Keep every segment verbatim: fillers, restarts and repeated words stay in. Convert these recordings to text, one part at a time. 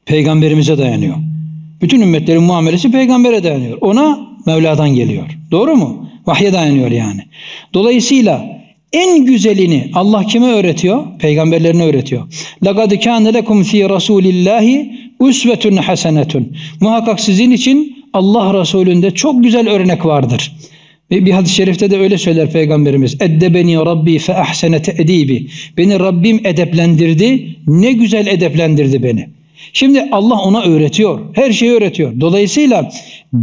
Peygamberimize dayanıyor. Bütün ümmetlerin muamelesi peygambere dayanıyor. Ona Mevla'dan geliyor. Doğru mu? Vahye dayanıyor yani. Dolayısıyla en güzelini Allah kime öğretiyor? Peygamberlerine öğretiyor. لَقَدْ كَانَ لَكُمْ ف۪ي رَسُولِ اللّٰهِ اُسْوَةٌ حَسَنَةٌ. Muhakkak sizin için Allah Resulü'nde çok güzel örnek vardır. Bir hadis-i şerifte de öyle söyler Peygamberimiz. اَدَّبَنِي رَبِّي فَاَحْسَنَ تَأْد۪يبِ. Beni Rabbim edeplendirdi. Ne güzel edeplendirdi beni. Şimdi Allah ona öğretiyor. Her şeyi öğretiyor. Dolayısıyla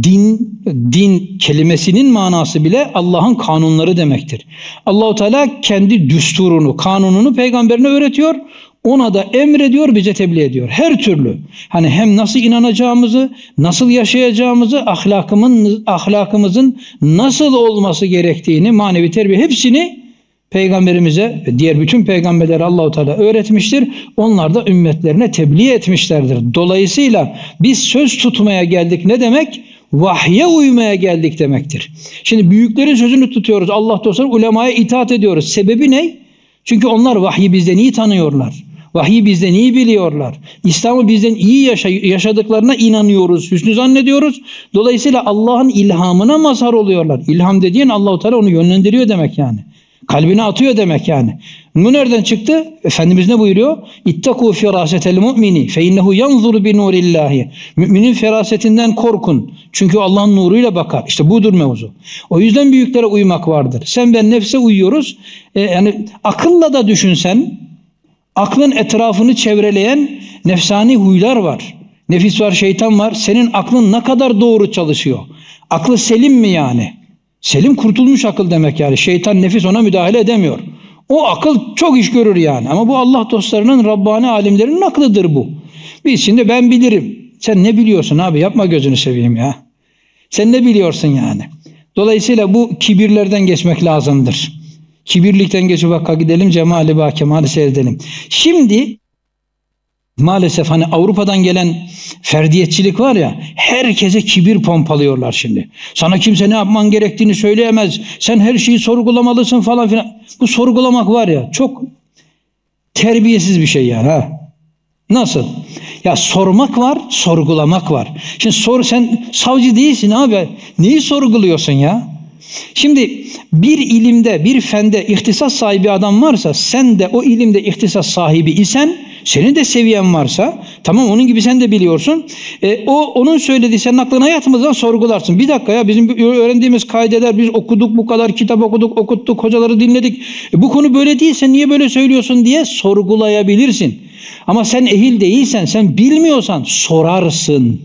din din kelimesinin manası bile Allah'ın kanunları demektir. Allahu Teala kendi düsturunu, kanununu peygamberine öğretiyor. Ona da emrediyor, bize tebliğ ediyor. Her türlü. Hani hem nasıl inanacağımızı, nasıl yaşayacağımızı, ahlakımın, ahlakımızın nasıl olması gerektiğini, manevi terbiye hepsini Peygamberimize ve diğer bütün peygamberlere Allahu Teala öğretmiştir. Onlar da ümmetlerine tebliğ etmişlerdir. Dolayısıyla biz söz tutmaya geldik ne demek? Vahye uymaya geldik demektir. Şimdi büyüklerin sözünü tutuyoruz. Allah dostları ulemaya itaat ediyoruz. Sebebi ne? Çünkü onlar vahyi bizden iyi tanıyorlar. Vahyi bizden iyi biliyorlar. İslam'ı bizden iyi yaşa yaşadıklarına inanıyoruz. Hüsnü zannediyoruz. Dolayısıyla Allah'ın ilhamına mazhar oluyorlar. İlham dediğin Allah-u Teala onu yönlendiriyor demek yani. Kalbine atıyor demek yani. Bu nereden çıktı? Efendimiz ne buyuruyor? İttakû firâsetel mu'mini fe innehu yanzuru bi nurillahi. Müminin ferasetinden korkun. Çünkü Allah'ın nuruyla bakar. İşte budur mevzu. O yüzden büyüklere uymak vardır. Sen ben nefse uyuyoruz. Ee, yani akılla da düşünsen, aklın etrafını çevreleyen nefsani huylar var. Nefis var, şeytan var. Senin aklın ne kadar doğru çalışıyor? Aklı selim mi yani? Selim kurtulmuş akıl demek yani. Şeytan, nefis ona müdahale edemiyor. O akıl çok iş görür yani. Ama bu Allah dostlarının, Rabbani alimlerinin aklıdır bu. Biz şimdi ben bilirim. Sen ne biliyorsun abi? Yapma gözünü seveyim ya. Sen ne biliyorsun yani? Dolayısıyla bu kibirlerden geçmek lazımdır. Kibirlikten geçip hakka gidelim, cemali ba kemali seyredelim. Şimdi maalesef hani Avrupa'dan gelen ferdiyetçilik var ya, herkese kibir pompalıyorlar şimdi. Sana kimse ne yapman gerektiğini söyleyemez. Sen her şeyi sorgulamalısın falan filan. Bu sorgulamak var ya, çok terbiyesiz bir şey yani ha. Nasıl? Ya sormak var, sorgulamak var. Şimdi sor, sen savcı değilsin abi. Neyi sorguluyorsun ya? Şimdi bir ilimde, bir fende ihtisas sahibi adam varsa, sen de o ilimde ihtisas sahibi isen, senin de seviyen varsa, tamam onun gibi sen de biliyorsun. E, o onun söylediği senin aklına yatmadan sorgularsın. Bir dakika ya, bizim öğrendiğimiz kaideler, biz okuduk, bu kadar kitap okuduk, okuttuk, hocaları dinledik. E, bu konu böyle değilse niye böyle söylüyorsun diye sorgulayabilirsin. Ama sen ehil değilsen, sen bilmiyorsan sorarsın.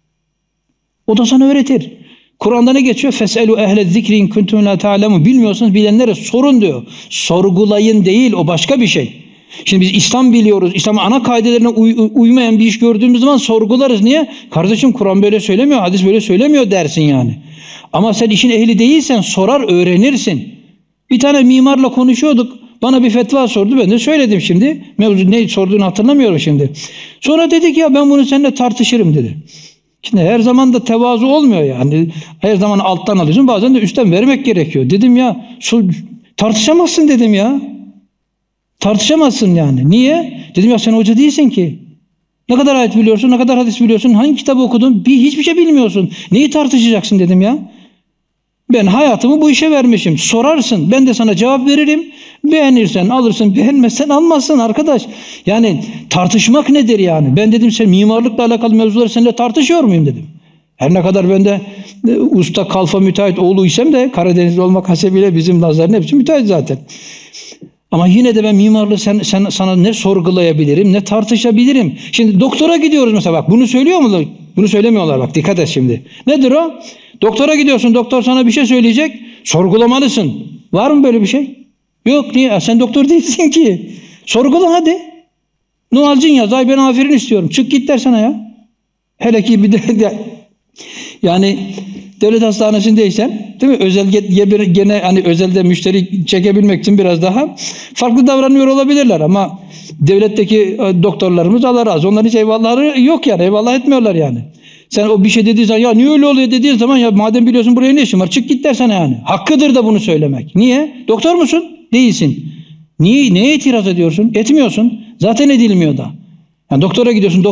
O da sana öğretir. Kur'an'da ne geçiyor? Feselu ehle zikri in kuntum la ta'lemun. Bilmiyorsanız bilenlere sorun diyor. Sorgulayın değil, o başka bir şey. Şimdi biz İslam biliyoruz. İslam'ın ana kaidelerine uy uymayan bir iş gördüğümüz zaman sorgularız. Niye? Kardeşim Kur'an böyle söylemiyor, hadis böyle söylemiyor dersin yani. Ama sen işin ehli değilsen sorar, öğrenirsin. Bir tane mimarla konuşuyorduk. Bana bir fetva sordu. Ben de söyledim şimdi. Mevzu ne sorduğunu hatırlamıyorum şimdi. Sonra dedik ya ben bunu seninle tartışırım dedi. Şimdi her zaman da tevazu olmuyor yani. Her zaman alttan alıyorsun. Bazen de üstten vermek gerekiyor. Dedim ya tartışamazsın dedim ya. Tartışamazsın yani. Niye? Dedim ya sen hoca değilsin ki. Ne kadar ayet biliyorsun, ne kadar hadis biliyorsun, hangi kitabı okudun? Bir, hiçbir şey bilmiyorsun. Neyi tartışacaksın dedim ya. Ben hayatımı bu işe vermişim. Sorarsın. Ben de sana cevap veririm. Beğenirsen alırsın, beğenmezsen almazsın arkadaş. Yani tartışmak nedir yani? Ben dedim sen mimarlıkla alakalı mevzuları seninle tartışıyor muyum dedim. Her ne kadar ben de e, usta kalfa müteahhit oğluysam da Karadenizli olmak hasebiyle bizim Lazların hepsi müteahhit zaten. Ama yine de ben mimarlığı sen, sen, sana ne sorgulayabilirim, ne tartışabilirim. Şimdi doktora gidiyoruz mesela, bak bunu söylüyor mular? Bunu söylemiyorlar bak, dikkat et şimdi. Nedir o? Doktora gidiyorsun, doktor sana bir şey söyleyecek, sorgulamalısın. Var mı böyle bir şey? Yok, niye? Sen doktor değilsin ki. Sorgula hadi. Nuhalcin yaz, ay ben aferin istiyorum. Çık git dersene ya. Hele ki bir de, de yani devlet hastanesindeysen, değil mi? Özel gene hani özelde müşteri çekebilmek için biraz daha farklı davranıyor olabilirler ama devletteki doktorlarımız Allah razı olsun, onların hiç eyvallahları yok yani, eyvallah etmiyorlar yani. Sen o bir şey dediğin zaman ya niye öyle oluyor dediğin zaman ya madem biliyorsun buraya ne işin var, çık git dersene yani. Hakkıdır da bunu söylemek. Niye? Doktor musun? Değilsin. Niye, neye itiraz ediyorsun? Etmiyorsun. Zaten edilmiyor da. Yani doktora gidiyorsun.